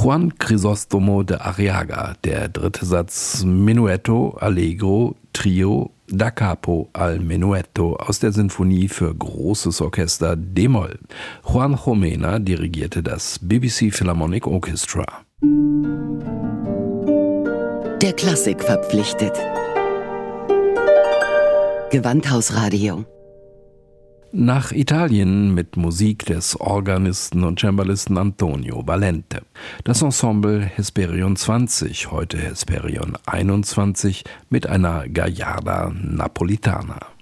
Juan Crisóstomo de Arriaga, der dritte Satz Menuetto, Allegro, Trio, Da capo al Menuetto aus der Sinfonie für großes Orchester d-Moll. Juan Jomena dirigierte das BBC Philharmonic Orchestra. Der Klassik verpflichtet. Gewandhausradio. Nach Italien mit Musik des Organisten und Cembalisten Antonio Valente. Das Ensemble Hesperion 20, heute Hesperion 21 mit einer Gagliarda Napolitana.